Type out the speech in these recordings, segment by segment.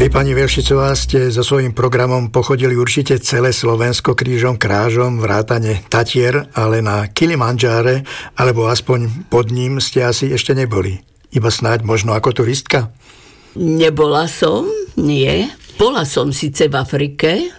Vy, pani Velšicová, ste so svojím programom pochodili určite celé Slovensko krížom krážom, vrátane Tatier, ale na Kilimandžáre, alebo aspoň pod ním ste asi ešte neboli. Iba snáď možno ako turistka? Nebola som, nie. Bola som síce v Afrike,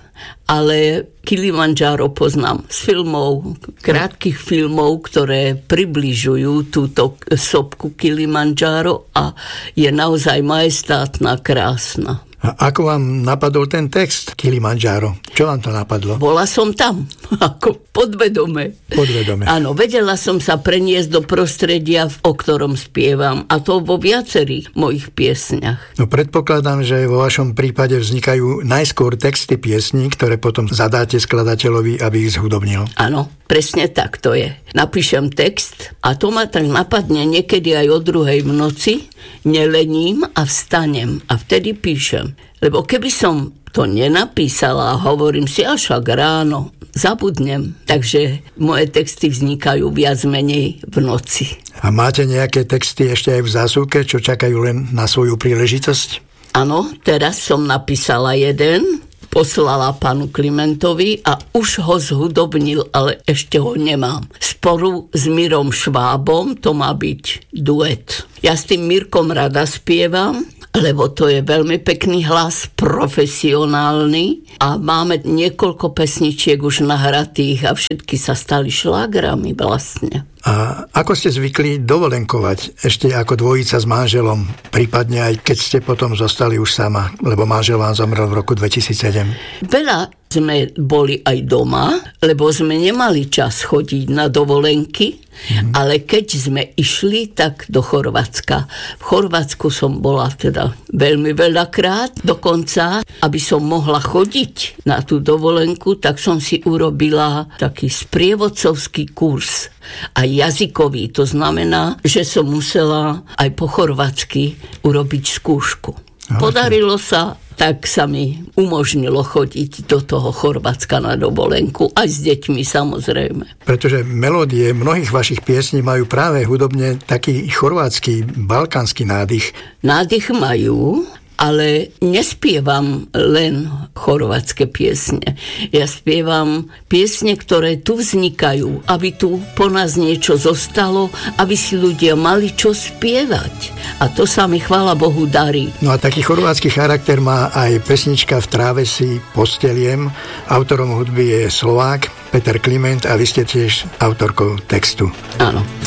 ale Kilimandžáro poznám z filmov, krátkych filmov, ktoré približujú túto sopku Kilimandžáro a je naozaj majestátna, krásna. A ako vám napadol ten text Kilimandžáro? Čo vám to napadlo? Bola som tam, ako podvedome. Podvedome. Áno, vedela som sa preniesť do prostredia, o ktorom spievam, a to vo viacerých mojich piesňach. No predpokladám, že vo vašom prípade vznikajú najskôr texty piesní, ktoré potom zadáte skladateľovi, aby ich zhudobnil. Áno, presne tak to je. Napíšem text a to ma tak napadne niekedy aj o 2:00 v noci, nelením a vstanem a vtedy píšem. Lebo keby som to nenapísala a hovorím si až ak ráno, zabudnem. Takže moje texty vznikajú viac menej v noci. A máte nejaké texty ešte aj v zásuvke, čo čakajú len na svoju príležitosť? Áno, teraz som napísala jeden, poslala pánu Klimentovi a už ho zhudobnil, ale ešte ho nemám. Spolu s Mirom Švábom to má byť duet. Ja s tým Mirkom rada spievam, lebo to je veľmi pekný hlas, profesionálny a máme niekoľko pesničiek už nahratých a všetky sa stali šlágrami vlastne. A ako ste zvykli dovolenkovať ešte ako dvojica s manželom, prípadne aj keď ste potom zostali už sama, lebo manžel vám zomrel v roku 2007? Veľa sme boli aj doma, lebo sme nemali čas chodiť na dovolenky, ale keď sme išli, tak do Chorvátska. V Chorvátsku som bola teda veľmi veľakrát, dokonca, aby som mohla chodiť na tú dovolenku, tak som si urobila taký sprievodcovský kurz a jazykový. To znamená, že som musela aj po chorvátsky urobiť skúšku. Podarilo sa, tak sa mi umožnilo chodiť do toho Chorvátska na dovolenku, aj s deťmi samozrejme. Pretože melódie mnohých vašich piesní majú práve hudobne taký chorvátsky, balkánsky nádych. Nádych majú, ale nespievam len chorvátske piesne. Ja spievam piesne, ktoré tu vznikajú, aby tu po nás niečo zostalo, aby si ľudia mali čo spievať. A to sa mi, chvála Bohu, darí. No a taký chorvátsky charakter má aj pesnička V tráve si posteliem. Autorom hudby je Slovák Peter Kliment a vy ste tiež autorkou textu. Áno.